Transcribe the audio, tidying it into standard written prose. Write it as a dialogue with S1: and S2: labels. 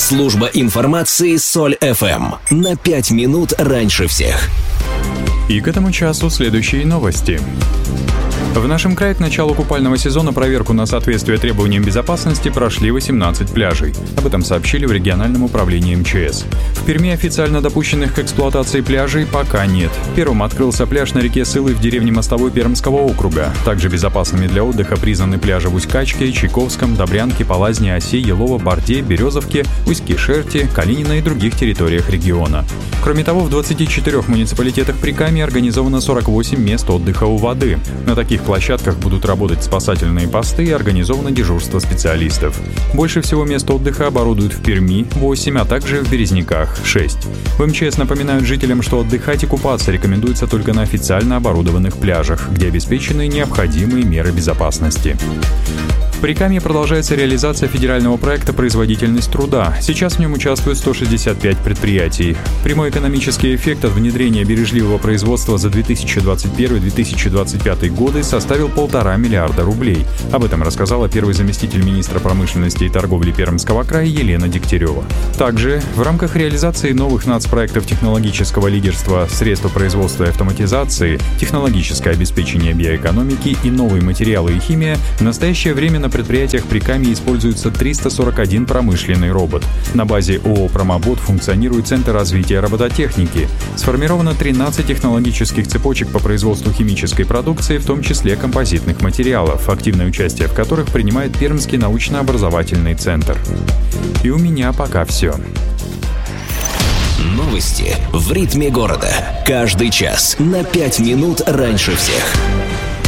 S1: Служба информации Соль ФМ. На 5 минут раньше всех.
S2: И к этому часу следующие новости. В нашем крае к началу купального сезона проверку на соответствие требованиям безопасности прошли 18 пляжей. Об этом сообщили в региональном управлении МЧС. В Перми официально допущенных к эксплуатации пляжей пока нет. Первым открылся пляж на реке Сылы в деревне Мостовой Пермского округа. Также безопасными для отдыха признаны пляжи в Усть-Качке, Чайковском, Добрянке, Полазне, Осе, Елово, Борде, Березовке, Усть-Кишерте, Калинино и других территориях региона. Кроме того, в 24 муниципалитетах Прикамья организовано 48 мест отдыха у воды. На таких площадках будут работать спасательные посты и организовано дежурство специалистов. Больше всего мест отдыха оборудуют в Перми – 8, а также в Березниках – 6. В МЧС напоминают жителям, что отдыхать и купаться рекомендуется только на официально оборудованных пляжах, где обеспечены необходимые меры безопасности. В Прикамье продолжается реализация федерального проекта «Производительность труда». Сейчас в нем участвуют 165 предприятий. Прямой экономический эффект от внедрения бережливого производства за 2021-2025 годы составил 1,5 миллиарда рублей. Об этом рассказала первый заместитель министра промышленности и торговли Пермского края Елена Дегтярева. Также в рамках реализации новых нацпроектов технологического лидерства, средства производства и автоматизации, технологическое обеспечение биоэкономики и новые материалы и химия в настоящее время на предприятиях Прикамья используется 341 промышленный робот. На базе ООО «Промобот» функционирует Центр развития робототехники. Сформировано 13 технологических цепочек по производству химической продукции, в том числе композитных материалов, активное участие в которых принимает Пермский научно-образовательный центр. И у меня пока все.
S1: Новости в ритме города. Каждый час на 5 минут раньше всех.